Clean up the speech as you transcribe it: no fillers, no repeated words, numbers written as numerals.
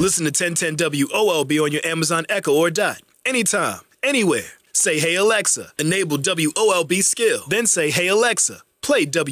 Listen to 1010 WOLB on your Amazon Echo or Dot. Anytime, anywhere. Say, hey, Alexa, enable WOLB skill. Then say, hey, Alexa, play